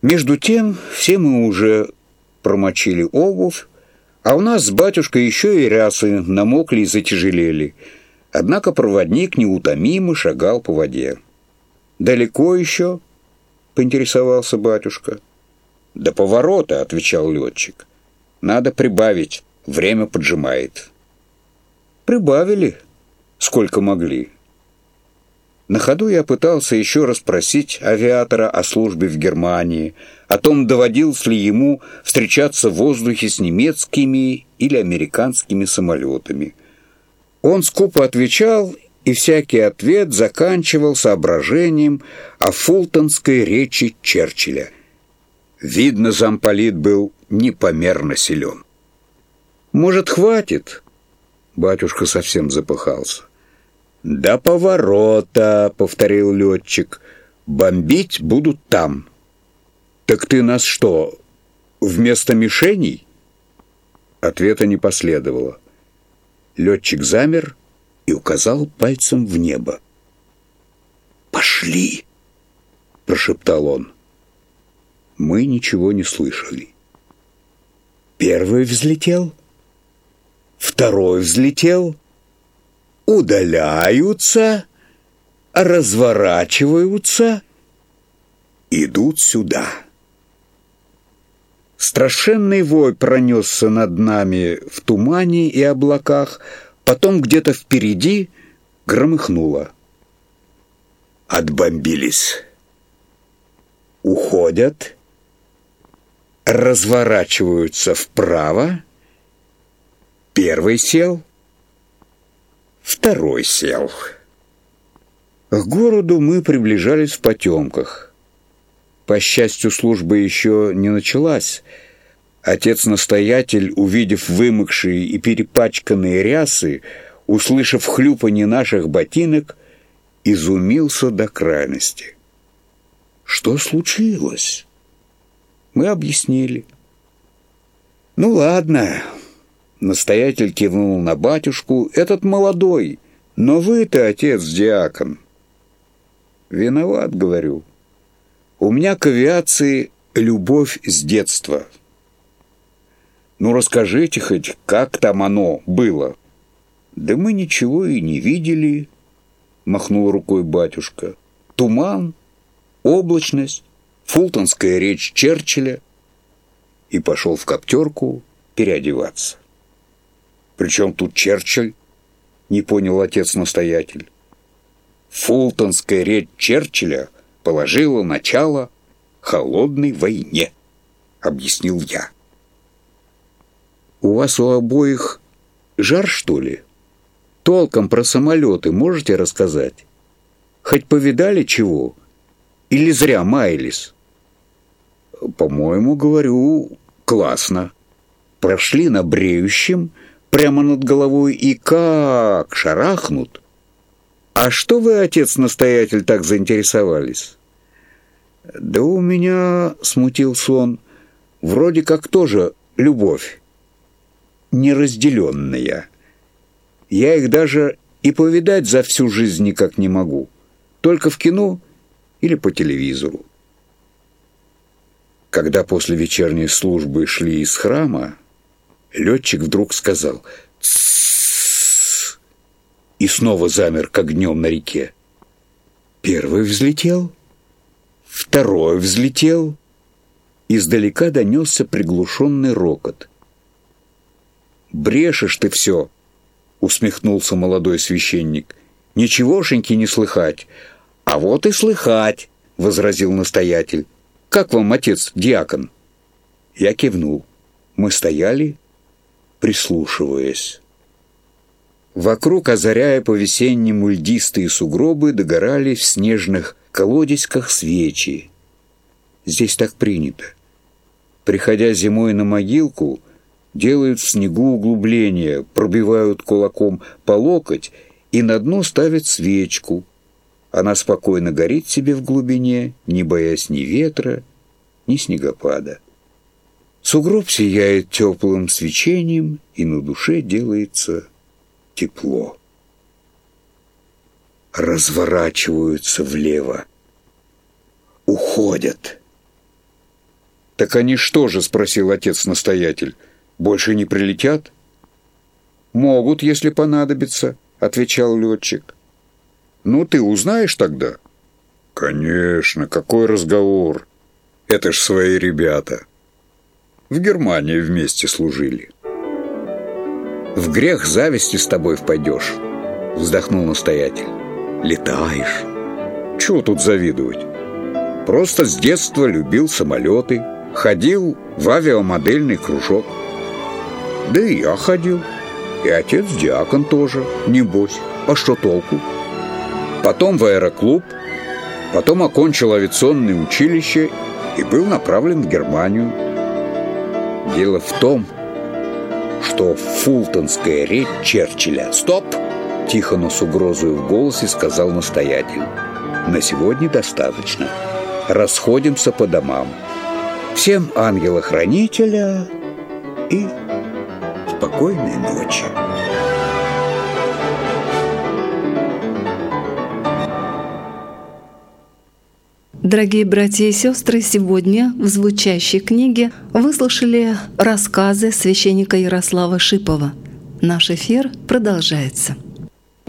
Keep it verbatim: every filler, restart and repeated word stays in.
Между тем все мы уже промочили обувь, а у нас с батюшкой еще и рясы намокли и затяжелели. Однако проводник неутомимо шагал по воде. «Далеко еще?» — поинтересовался батюшка. «До поворота», — отвечал летчик. «Надо прибавить, время поджимает». Прибавили, сколько могли. На ходу я пытался еще раз спросить авиатора о службе в Германии, о том, доводилось ли ему встречаться в воздухе с немецкими или американскими самолетами. Он скупо отвечал, и всякий ответ заканчивал соображением о фултонской речи Черчилля. Видно, замполит был непомерно силен. «Может, хватит?» Батюшка совсем запыхался. «До поворота», — повторил летчик. «Бомбить будут там». «Так ты нас что, вместо мишеней?» Ответа не последовало. Летчик замер и указал пальцем в небо. «Пошли!» — прошептал он. Мы ничего не слышали. Первый взлетел, второй взлетел, удаляются, разворачиваются, идут сюда. Страшенный вой пронесся над нами в тумане и облаках, потом где-то впереди громыхнуло. Отбомбились. Уходят, разворачиваются вправо. Первый сел, второй сел. К городу мы приближались в потемках. По счастью, служба еще не началась. Отец-настоятель, увидев вымокшие и перепачканные рясы, услышав хлюпанье наших ботинок, изумился до крайности. Что случилось? Мы объяснили. Ну ладно, настоятель кивнул на батюшку, этот молодой, но вы-то, отец-диакон. Виноват, говорю. У меня к авиации любовь с детства. Ну, расскажите хоть, как там оно было? Да мы ничего и не видели, махнул рукой батюшка. Туман, облачность, фултонская речь Черчилля. И пошел в коптерку переодеваться. Причем тут Черчилль? Не понял отец-настоятель. Фултонская речь Черчилля положила начало холодной войне, объяснил я. У вас у обоих жар, что ли? Толком про самолеты можете рассказать? Хоть повидали чего? Или зря маялись? По-моему, говорю, классно. Прошли на бреющем прямо над головой и как шарахнут. А что вы, отец-настоятель, так заинтересовались? Да у меня, смутился он, вроде как тоже любовь, неразделенная. Я их даже и повидать за всю жизнь никак не могу. Только в кино или по телевизору. Когда после вечерней службы шли из храма, летчик вдруг сказал «Тссс» и снова замер, как днем на реке. Первый взлетел, второй взлетел, издалека донесся приглушенный рокот. «Брешешь ты все!» — усмехнулся молодой священник. «Ничегошеньки не слыхать». «А вот и слыхать!» — возразил настоятель. «Как вам, отец-диакон?» Я кивнул. Мы стояли, прислушиваясь. Вокруг, озаряя по-весеннему льдистые сугробы, догорали в снежных колодезьках свечи. Здесь так принято. Приходя зимой на могилку, делают в снегу углубления, пробивают кулаком по локоть и на дно ставят свечку. Она спокойно горит себе в глубине, не боясь ни ветра, ни снегопада. Сугроб сияет теплым свечением, и на душе делается тепло. Разворачиваются влево, уходят, «Так они что же?» — спросил отец-настоятель. «Больше не прилетят?» «Могут, если понадобится», — отвечал летчик. «Ну, ты узнаешь тогда?» «Конечно, какой разговор! Это ж свои ребята. В Германии вместе служили». «В грех зависти с тобой впадешь», — вздохнул настоятель. «Летаешь. Чего тут завидовать? Просто с детства любил самолеты, ходил в авиамодельный кружок. Да и я ходил, и отец-диакон тоже, небось. А что толку? Потом в аэроклуб, потом окончил авиационное училище и был направлен в Германию. Дело в том, что фултонская речь Черчилля... Стоп! Тихо, но с угрозой в голосе сказал настоятель. На сегодня достаточно. Расходимся по домам. Всем ангела-хранителя и спокойной ночи. Дорогие братья и сестры, сегодня в звучащей книге вы слушали рассказы священника Ярослава Шипова. Наш эфир продолжается.